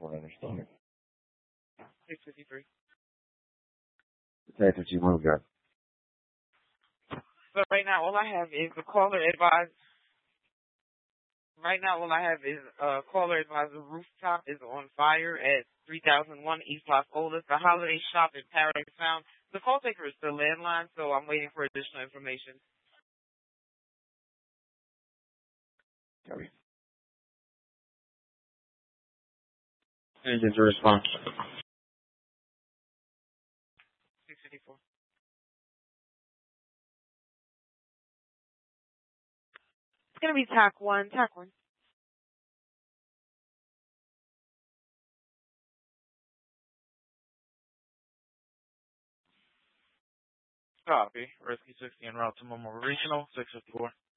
for an understanding. 653. Detective G, what we got? So right now, all I have is the caller advised. Right now, all I have is caller advised the rooftop is on fire at 3001 East Las Olas, the Holiday Shop in Paradise Sound. The call taker is still landline, so I'm waiting for additional information. Copy. Engine to respond. 654. It's going to be TAC 1. TAC 1. Copy. Rescue 60 en route to Memorial Regional 654.